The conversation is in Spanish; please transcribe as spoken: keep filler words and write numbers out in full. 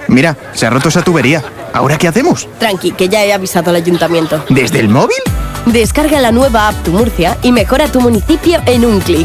Mira, se ha roto esa tubería. ¿Ahora qué hacemos? Tranqui, que ya he avisado al ayuntamiento. ¿Desde el móvil? Descarga la nueva app Tu Murcia y mejora tu municipio en un clic.